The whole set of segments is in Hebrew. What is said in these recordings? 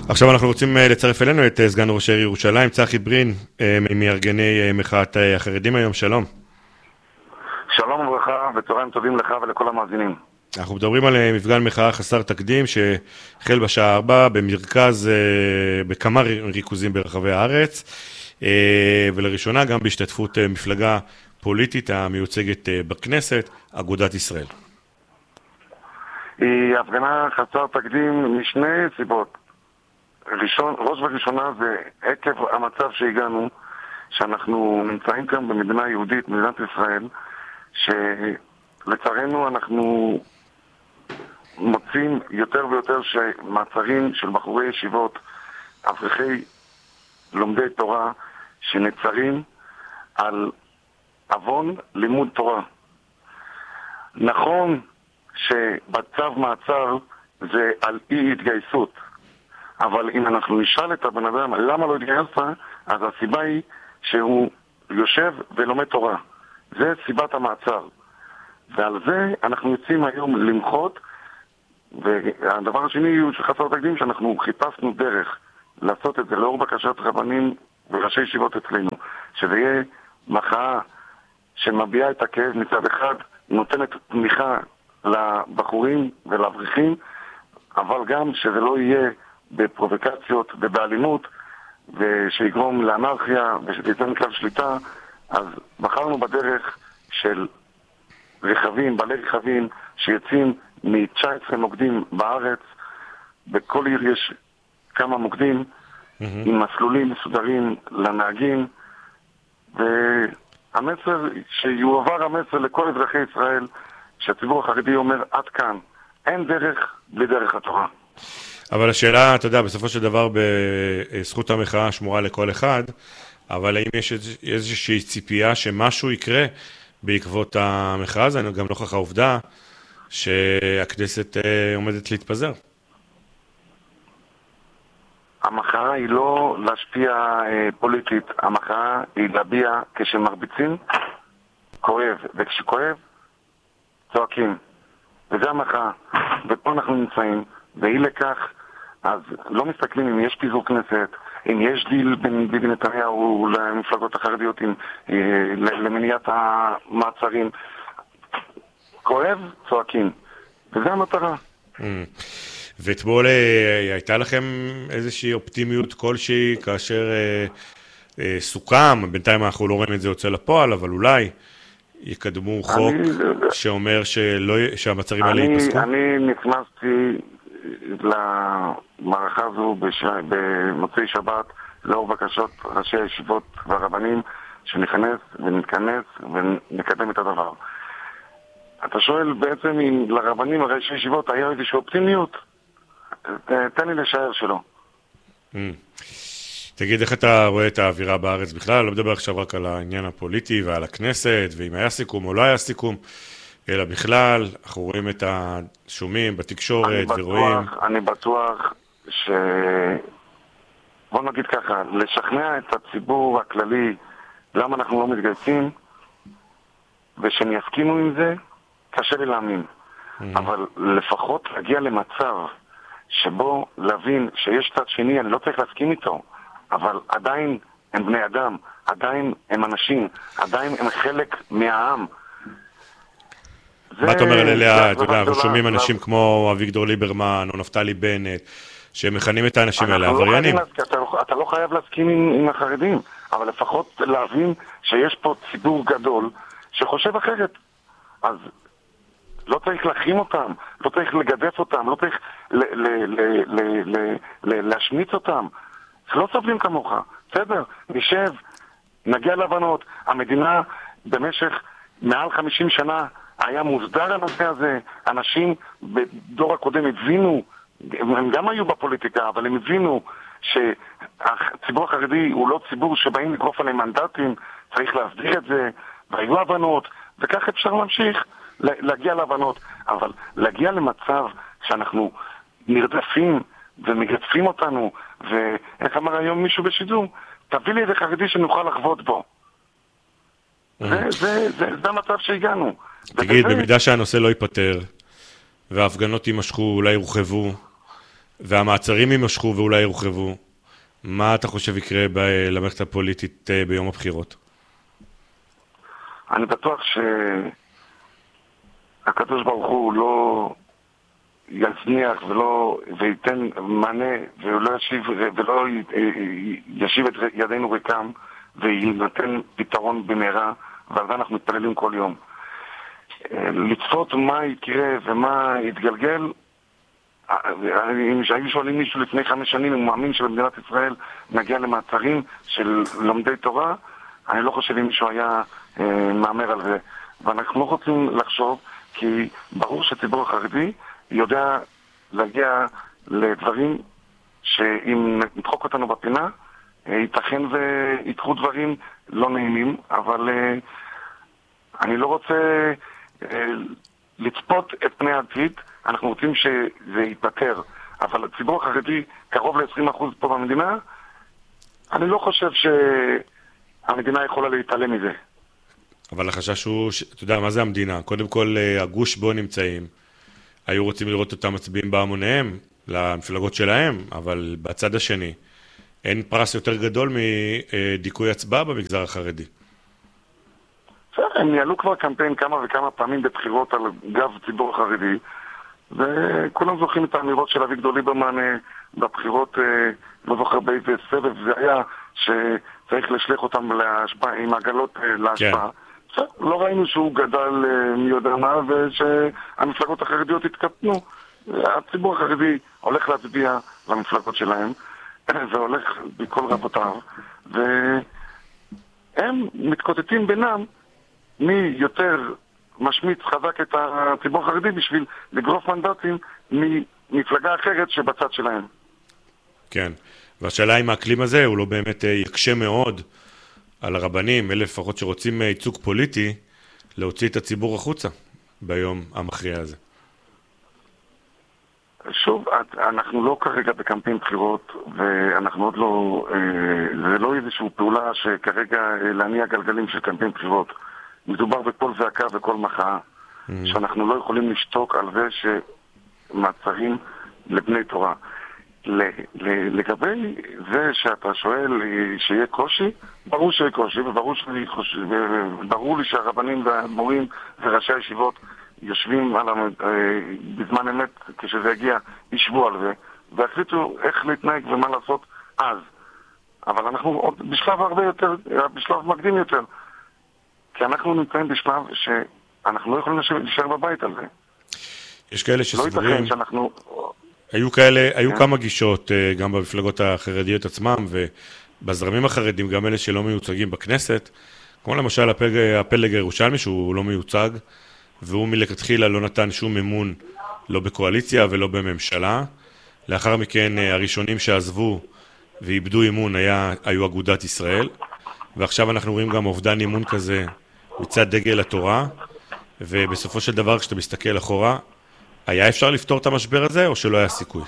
עכשיו אנחנו רוצים לצרף אלינו את סגן ראש העיר ירושלים, צחי ברין, מארגני מחאת החרדים היום. שלום. שלום וברכה וצהריים טובים לך ולכל המאזינים. אנחנו מדברים על מפגן מחאה חסר תקדים שהחל בשעה 4 במרכז, בכמה ריכוזים ברחבי הארץ, ולראשונה גם בהשתתפות מפלגה פוליטית המיוצגת בכנסת, אגודת ישראל. היא הפגנה חסר תקדים משני סיבות. ראש וראשונה זה עקב המצב שהגענו, שאנחנו נמצאים כאן במדינה יהודית, מדינת ישראל, שלצערנו אנחנו מוצאים יותר ויותר שמעצרים של בחורי ישיבות, אברכי לומדי תורה, שנצרים על עוון לימוד תורה. נכון שבצו מעצר זה על אי התגייסות, אבל אם אנחנו נשאל את הבן אדם למה לא התגייסת, אז הסיבה היא שהוא יושב ולומד תורה. זה סיבת המעצר. ועל זה אנחנו יוצאים היום למחות, והדבר השני הוא שחסר תקדים שאנחנו חיפשנו דרך לעשות את זה לאור בקשת רבנים וראשי ישיבות אצלנו, שזה יהיה מחאה שמביעה את הכאב מצד אחד, נותנת תמיכה לבחורים ולאברכים, אבל גם שזה לא יהיה בפרובוקציות ובאלימות ושיגרום לאנרכיה ושתיתן כלל שליטה. אז בחרנו בדרך של רכבים, בעלי רכבים שיוצאים מ-19 מוקדים בארץ. בכל עיר יש כמה מוקדים עם מסלולים מסודרים לנהגים, והמסר שיועבר המסר לכל אזרחי ישראל שהציבור החרדי אומר עד כאן, אין דרך בלי דרך התורה. אבל השאלה, אתה יודע, בסופו של דבר בזכות המחאה שמורה לכל אחד, אבל האם יש איזושהי ציפייה שמשהו יקרה בעקבות המחאה הזו? גם נוכח העובדה שהכנסת עומדת להתפזר. המחאה היא לא להשפיע פוליטית, המחאה היא להביע כשמרביצים, כואב, וכשכואב, צועקים. וזה המחאה. ופה אנחנו נמצאים, והיא לכך, אז לא מסתכלים אם יש פיזור כנסת, אם יש דיל בין ביבי נתניהו למפלגות החרדיות למניעת המעצרים. כואב, צועקים. וזה המטרה. ואתמול הייתה לכם איזושהי אופטימיות כלשהי כאשר סוכם, בינתיים אנחנו לא רואים את זה יוצא לפועל, אבל אולי יקדמו חוק שאומר שהמעצרים האלה ייפסקו? אני נכנסתי למערכה הזו במוצאי שבת לאור בקשות ראשי הישיבות והרבנים שנכנס ונתכנס ונקדם את הדבר. אתה שואל בעצם אם לרבנים הראשי ישיבות היה איזושהי אופטימיות? תן לי לשער שלא. תגיד, איך אתה רואה את האווירה בארץ בכלל? לא מדבר עכשיו רק על העניין הפוליטי ועל הכנסת, ואם היה סיכום או לא היה סיכום, אלא בכלל, אנחנו רואים את השומעים בתקשורת ורואים... אני בטוח בוא נגיד ככה, לשכנע את הציבור הכללי למה אנחנו לא מתגייסים, ושהם יסכימו עם זה, קשה לי להאמין. אבל לפחות להגיע למצב שבו להבין שיש צד שני, אני לא צריך להסכים איתו, אבל עדיין הם בני אדם, עדיין הם אנשים, עדיין הם חלק מהעם. מה אתה אומר אליה? אתה יודע, אנחנו שומעים אנשים כמו אביגדור ליברמן או נפתלי בנט, שמכנים את האנשים האלה עבריינים. אתה לא חייב להסכים עם החרדים, אבל לפחות להבין שיש פה ציבור גדול שחושב אחרת. אז לא צריך להחרים אותם, לא צריך לגדף אותם, לא צריך להשמיץ אותם. לא סובלים כמוך. בסדר, נשב, נגיע להבנות. המדינה במשך מעל 50 שנה היה מוסדר הנושא הזה. אנשים בדור הקודם הבינו, הם גם היו בפוליטיקה, אבל הם הבינו שהציבור החרדי הוא לא ציבור שבאים לגרוף עליהם מנדטים, צריך להסדיר את זה, והיו הבנות, וכך אפשר להמשיך להגיע להבנות. אבל להגיע למצב שאנחנו נרדפים ומגדפים אותנו, ואיך אמר היום מישהו בשידור, תביא לי איזה חרדי שנוכל לחוות בו. זה המצב שהגענו. תגיד, במידה שהנושא לא ייפטר, וההפגנות יימשכו, אולי יורחבו, והמעצרים יימשכו ואולי יורחבו, מה אתה חושב יקרה למערכת הפוליטית ביום הבחירות? אני בטוח שהקדוש ברוך הוא לא יזניח וייתן מענה ולא ישיב את ידינו ריקם וינתן פתרון במהרה, ועל זה אנחנו מתפללים כל יום. לצפות מה יקרה ומה יתגלגל, אם היו שואלים מישהו לפני 5 שנים אם הוא מאמין שבמדינת ישראל נגיע למעצרים של לומדי תורה, אני לא חושב אם מישהו היה מאמר על זה. ואנחנו לא רוצים לחשוב, כי ברור שהציבור החרדי יודע להגיע לדברים שאם נדחוק אותנו בפינה, ייתכן ויתחו דברים לא נעימים, אבל אני לא רוצה לצפות את פני העתיד. אנחנו רוצים שזה ייפטר, אבל הציבור החרדי קרוב ל-20% פה במדינה, אני לא חושב שהמדינה יכולה להתעלם מזה. אבל החשש הוא, אתה יודע, מה זה המדינה? קודם כל, הגוש בו נמצאים, היו רוצים לראות אותם מצביעים בהמוניהם, למפלגות שלהם, אבל בצד השני, אין פרס יותר גדול מדיכוי הצבעה במגזר החרדי. הם ניהלו כבר קמפיין כמה וכמה פעמים בבחירות על גב ציבור החרדי, וכולם זוכרים את האמירות של אביגדור ליברמן בבחירות, לא זוכר באיזה סבב זה היה, שצריך לשלח אותם עם עגלות להשפעה. כן. לא ראינו שהוא גדל מי יודע מה, ושהמפלגות החרדיות התקטנו. הציבור החרדי הולך להצביע למפלגות שלהם, והולך בכל רבותיו, והם מתקוטטים בינם מי יותר משמיץ חזק את הציבור החרדי בשביל לגרוף מנדטים ממפלגה אחרת שבצד שלהם. כן, והשאלה אם האקלים הזה הוא לא באמת יקשה מאוד על הרבנים, אלה לפחות שרוצים ייצוג פוליטי, להוציא את הציבור החוצה ביום המכריע הזה. שוב, אנחנו לא כרגע בקמפיין בחירות, ואנחנו עוד לא, זה לא איזושהי פעולה שכרגע להניע גלגלים של קמפיין בחירות. מדובר בכל זעקה וכל מחאה, שאנחנו לא יכולים לשתוק על זה שמעצרים לבני תורה. לגבי זה שאתה שואל שיהיה קושי, ברור שיהיה קושי, וברור לי שהרבנים והמורים וראשי הישיבות יושבים בזמן אמת, כשזה יגיע, ישבו על זה, והחליטו איך להתנהג ומה לעשות אז. אבל אנחנו עוד בשלב הרבה יותר, בשלב מקדים יותר. כי אנחנו נמצאים בשלב שאנחנו לא יכולים להישאר בבית על זה. יש כאלה שסבורים... לא ייתכן שאנחנו... היו כמה גישות גם במפלגות החרדיות עצמם, ובזרמים החרדים, גם אלה שלא מיוצגים בכנסת, כמו למשל הפלג הירושלמי, שהוא לא מיוצג, והוא מלכתחילה לא נתן שום אמון, לא בקואליציה ולא בממשלה. לאחר מכן, הראשונים שעזבו ואיבדו אמון היו אגודת ישראל, ועכשיו אנחנו רואים גם אובדן אמון כזה מצד דגל התורה, ובסופו של דבר, כשאתה מסתכל אחורה, היה אפשר לפתור את המשבר הזה, או שלא היה סיכוי?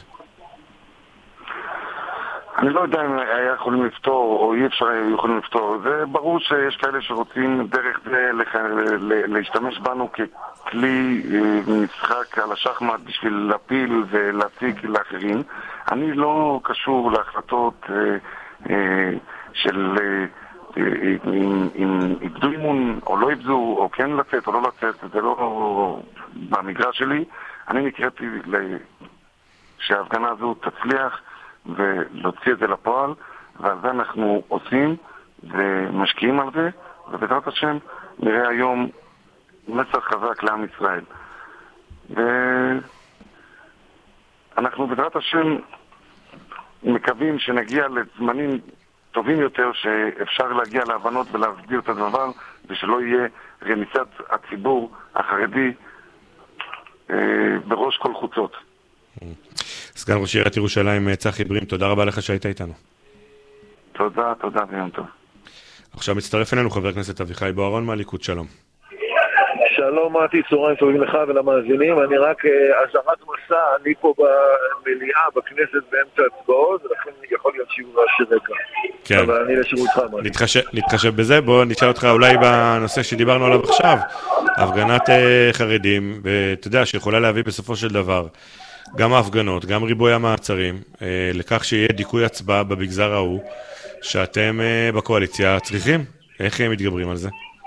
אני לא יודע אם היה יכולים לפתור, או אי אפשר יכולים לפתור. זה ברור שיש כאלה שרוצים דרך זה להשתמש בנו ככלי משחק על השחמט בשביל להפיל ולהציג לאחרים. אני לא קשור להחלטות של... אם איבדו אימון או לא איבדו, או כן לצאת או לא לצאת, זה לא במגרש שלי. אני נקראתי שההפגנה הזו תצליח ולהוציא את זה לפועל, ועל זה אנחנו עושים ומשקיעים על זה, ובעזרת השם נראה היום מסר חזק לעם ישראל. ואנחנו בעזרת השם מקווים שנגיע לזמנים טובים יותר, שאפשר להגיע להבנות ולהסביר את הדבר, ושלא יהיה רמיסת הציבור החרדי בראש כל חוצות. סגן ראש עיריית ירושלים צחי ברים, תודה רבה לך שהיית איתנו. תודה ויום טוב. עכשיו מצטרף אלינו חבר הכנסת אביחי בוארון מהליכוד, שלום. שלום מתי, צהריים טובים לך ולמאזינים. אני רק אזהרת מסע, אני פה במליאה בכנסת באמצע הצבעות, ולכן יכול להיות שיעור רגע. כן. אבל אני לשירותך מתי. נתחשב בזה, בוא נשאל אותך אולי בנושא שדיברנו עליו עכשיו, הפגנת חרדים, ואתה יודע שיכולה להביא בסופו של דבר גם ההפגנות, גם ריבוי המעצרים, לכך שיהיה דיכוי הצבעה במגזר ההוא, שאתם בקואליציה צריכים. איך הם מתגברים על זה?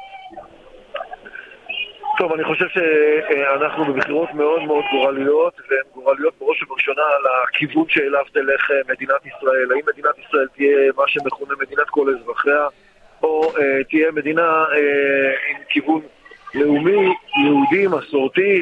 טוב, אני חושב שאנחנו בבחירות מאוד מאוד גורליות, והן גורליות בראש ובראשונה על הכיוון שאליו תלך מדינת ישראל. האם מדינת ישראל תהיה מה שמכונה מדינת כל אזרחיה, או תהיה מדינה עם כיוון לאומי, יהודי, מסורתי,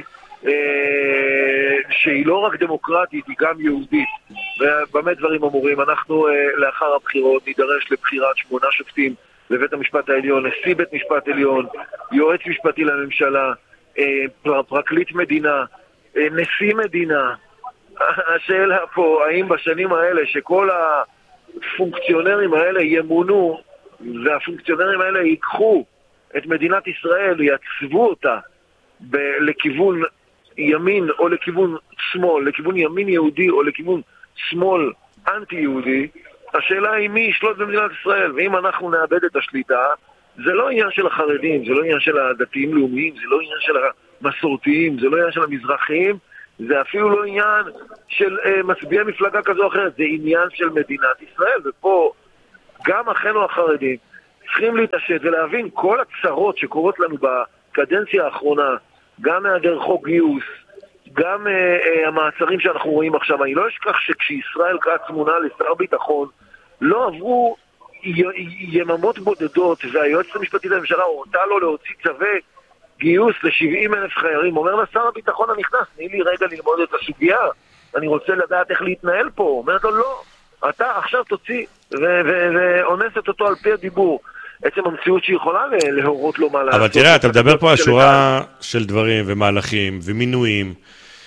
שהיא לא רק דמוקרטית, היא גם יהודית. ובאמת דברים אמורים, אנחנו לאחר הבחירות נידרש לבחירת 8 שופטים לבית המשפט העליון, נשיא בית משפט עליון, יועץ משפטי לממשלה, פרקליט מדינה, נשיא מדינה. השאלה פה, האם בשנים האלה שכל הפונקציונרים האלה ימונו, והפונקציונרים האלה ייקחו את מדינת ישראל, יעצבו אותה לכיוון ימין או לכיוון שמאל, לכיוון ימין יהודי או לכיוון שמאל אנטי יהודי, השאלה היא מי ישלוט במדינת ישראל. ואם אנחנו נאבד את השליטה, זה לא עניין של החרדים, זה לא עניין של הדתיים לאומיים, זה לא עניין של המסורתיים, זה לא עניין של המזרחיים, זה אפילו לא עניין של מצביעי מפלגה כזו או אחרת, זה עניין של מדינת ישראל. ופה גם אחינו החרדים צריכים להתעשת ולהבין כל הצרות שקורות לנו בקדנציה האחרונה, גם מהיעדר חוק גיוס, גם המעצרים שאנחנו רואים עכשיו. אני לא אשכח שכשישראל כץ מונה לשר ביטחון, לא עברו יממות בודדות, והיועצת המשפטית לממשלה הורתה לו להוציא צווי גיוס ל70,000 חיילים. אומר לשר הביטחון הנכנס, תני לי רגע ללמוד את הסוגיה, אני רוצה לדעת איך להתנהל פה. אומרת לו, לא, אתה עכשיו תוציא ואונסת אותו על פי הדיבור. עצם המציאות שיכולה להורות לו מה לעשות. אבל תראה, אתה מדבר פה על שורה של דברים ומהלכים ומינויים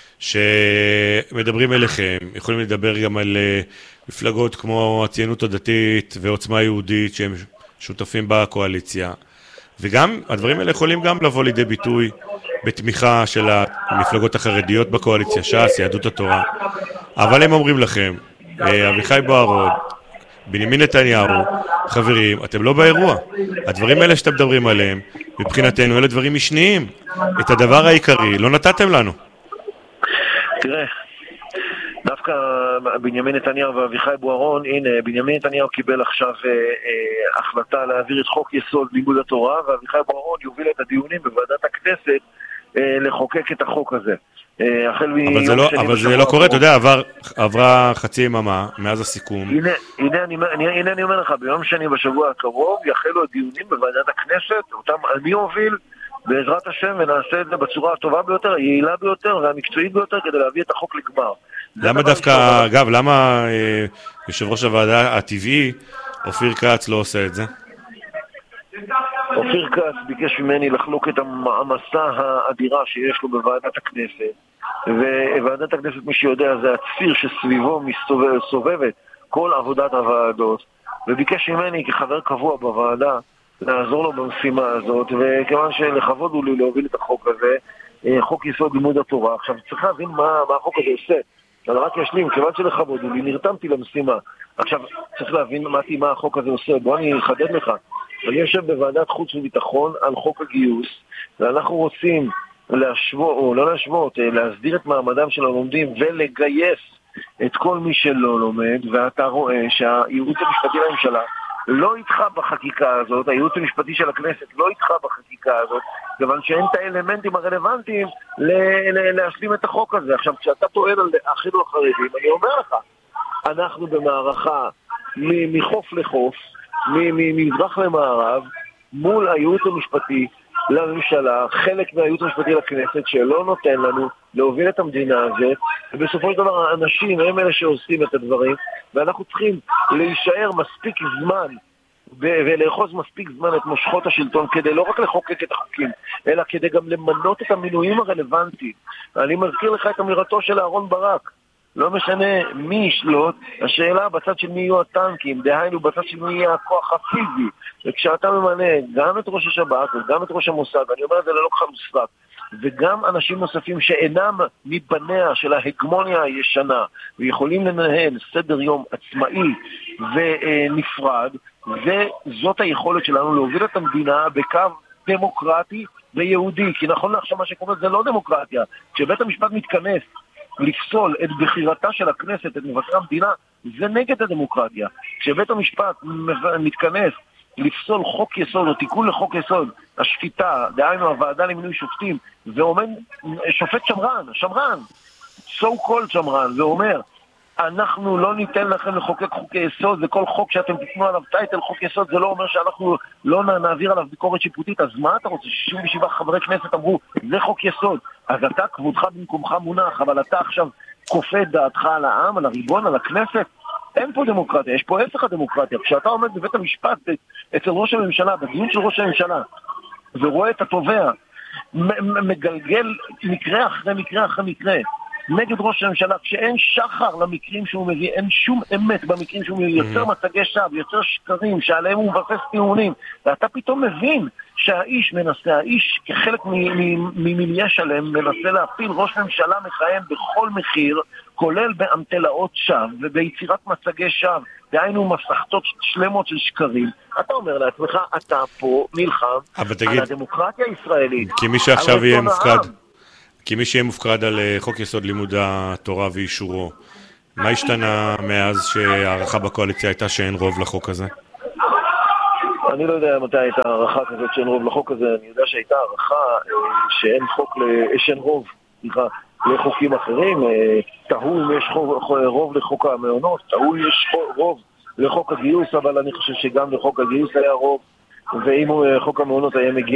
שמדברים אליכם. יכולים לדבר גם על מפלגות כמו הציונות הדתית ועוצמה יהודית שהם שותפים בקואליציה. וגם הדברים האלה יכולים גם לבוא לידי ביטוי בתמיכה של המפלגות החרדיות בקואליציה, ש"ס, יהדות התורה. אבל הם אומרים לכם, אביחי בוארון, בנימין נתניהו, חברים, אתם לא באירוע. הדברים האלה שאתם מדברים עליהם, מבחינתנו, אלה דברים משניים. את הדבר העיקרי לא נתתם לנו. תראה, דווקא בנימין נתניהו ואביחי בוארון, הנה, בנימין נתניהו קיבל עכשיו החלטה להעביר את חוק יסוד לימוד התורה, ואביחי בוארון יוביל את הדיונים בוועדת הכנסת לחוקק את החוק הזה. אבל זה לא קורה, אתה יודע, עברה חצי יממה מאז הסיכום. הנה אני אומר לך, ביום שני בשבוע הקרוב יחלו הדיונים בוועדת הכנסת, אותם אני אוביל בעזרת השם, ונעשה את זה בצורה הטובה ביותר, היעילה ביותר והמקצועית ביותר כדי להביא את החוק לגמר. למה דווקא, אגב, למה יושב ראש הוועדה הטבעי אופיר כץ לא עושה את זה? אופיר כץ ביקש ממני לחלוק את המסע האדירה שיש לו בוועדת הכנסת, וועדת הכנסת, מי שיודע, זה הציר שסביבו סובבת כל עבודת הוועדות, וביקש ממני כחבר קבוע בוועדה לעזור לו במשימה הזאת, וכיוון שלכבוד הוא לי להוביל את החוק הזה, חוק יסוד לימוד התורה. עכשיו צריך להבין מה החוק הזה עושה, אבל רק ישלים, כיוון שלכבוד הוא לי, נרתמתי למשימה. עכשיו צריך להבין מה החוק הזה עושה. בוא אני אחדד לך. אני יושב בוועדת חוץ וביטחון על חוק הגיוס, ואנחנו רוצים להשוות, או לא להשוות, להסדיר את מעמדם של הלומדים ולגייס את כל מי שלא לומד, ואתה רואה שהייעוץ המשפטי לממשלה לא איתך בחקיקה הזאת, הייעוץ המשפטי של הכנסת לא איתך בחקיקה הזאת, כיוון שאין את האלמנטים הרלוונטיים להשלים את החוק הזה. עכשיו, כשאתה טוען על אחינו החרדים, אני אומר לך, אנחנו במערכה מחוף לחוף, ממזרח למערב, מול הייעוץ המשפטי לממשלה, חלק מהייעוץ המשפטי לכנסת שלא נותן לנו להוביל את המדינה הזאת, ובסופו של דבר האנשים הם אלה שעושים את הדברים, ואנחנו צריכים להישאר מספיק זמן ולאחוז מספיק זמן את מושכות השלטון כדי לא רק לחוקק את החוקים, אלא כדי גם למנות את המינויים הרלוונטיים. אני מזכיר לך את אמירתו של אהרון ברק, לא משנה מי ישלוט, השאלה בצד של מי יהיו הטנקים, דהיינו בצד של מי יהיה הכוח הפיזי. וכשאתה ממנה גם את ראש השב"כ וגם את ראש המוסד, אני אומר את זה ללא כחל וסרק, וגם אנשים נוספים שאינם מבניה של ההגמוניה הישנה ויכולים לנהל סדר יום עצמאי ונפרד, וזאת היכולת שלנו להוביל את המדינה בקו דמוקרטי ויהודי. כי נכון לעכשיו מה שקורה זה לא דמוקרטיה. כשבית המשפט מתכנס לפסול את בחירתה של הכנסת, את מבקר המדינה, זה נגד הדמוקרטיה. כשבית המשפט מתכנס לפסול חוק יסוד או תיקון לחוק יסוד, השפיטה, דהיינו הוועדה למינוי שופטים, ועומד שופט שמרן, so called שמרן, ואומר, אנחנו לא ניתן לכם לחוקק חוקי יסוד, וכל חוק שאתם תתנו עליו טייטל חוק יסוד, זה לא אומר שאנחנו לא נעביר עליו ביקורת שיפוטית. אז מה אתה רוצה? 67 חברי כנסת אמרו, זה חוק יסוד. אז אתה, כבודך במקומך מונח, אבל אתה עכשיו כופה דעתך על העם, על הריבון, על הכנסת. אין פה דמוקרטיה, יש פה הפך הדמוקרטיה. כשאתה עומד בבית המשפט, אצל ראש הממשלה, בדיון של ראש הממשלה, ורואה את התובע, מגלגל מקרה אחרי מקרה אחרי מקרה, נגד ראש הממשלה, כשאין שחר למקרים שהוא מביא, אין שום אמת במקרים שהוא מביא, יותר מצגי שווא, יותר שקרים שעליהם הוא מבסס טיעונים, ואתה פתאום מבין שהאיש מנסה, האיש כחלק ממיליה שלם מנסה להפיל ראש ממשלה מכהן בכל מחיר, כולל באמתלאות שווא וביצירת מצגי שווא, דהיינו מסכתות שלמות של שקרים. אתה אומר לעצמך, אתה פה נלחם על הדמוקרטיה הישראלית. כי מי שעכשיו יהיה מופקד, כי מי שיהיה מופקד על חוק יסוד לימוד התורה ואישורו, מה השתנה מאז שהערכה בקואליציה הייתה שאין רוב לחוק הזה? אני לא יודע מתי הייתה הערכה כזאת שאין רוב לחוק הזה. אני יודע שהייתה הערכה שאין רוב לחוקים אחרים. תהו אם יש רוב לחוק המעונות, תהו אם יש רוב לחוק הגיוס, אבל אני חושב שגם לחוק הגיוס היה רוב, ואם חוק המעונות היה מגיע